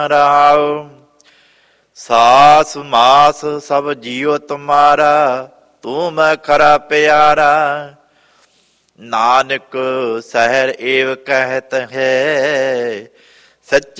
ਰਹਾਉ। ਸਾਸ ਮਾਸ ਸਭ ਜੀਉ ਤੁਮਾਰਾ, ਤੂੰ ਮੈਂ ਖਰਾ ਪਿਆਰਾ। ਨਾਨਕ ਸਹਿਰ ਏਵ ਕਹਿਤ ਹੈ, ਸੱਚੀ